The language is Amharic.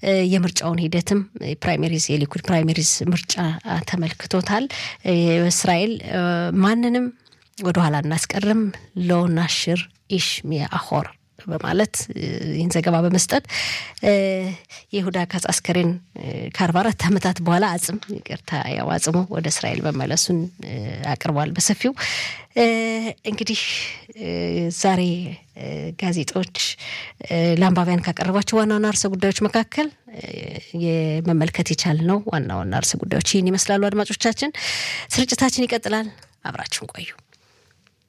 የምርጫውን ሂደትም ፕራይመሪስ የሊኩድ ፕራይመሪስ ምርጫ ተመልክቶታል እስራኤል ማንንም ወደ ኋላ እናስቀርም ሎናሽር ኢሽሚ አሆር በማለት ይህን ዘገባ በመስጠት የይሁዳ ካጽ አስከሬን ከ44 ዓመታት በኋላ አጽም ይቅርታ ያው አጽሙ ወደ እስራኤል መመለሱን አቅርቧል በሰፊው እንግዲህ ዛሬ ጋዜጦች ለአንባቢያን ካቀረቧቸው ዋና ዋና ርዕሰ ጉዳዮች መካከል የመመልከት የቻልነው ዋና ዋና ርዕሰ ጉዳዮች ይህን ይመስላሉ አድማጮቻችን ስርጭታችን ይቀጥላል አብራችሁን ቆዩ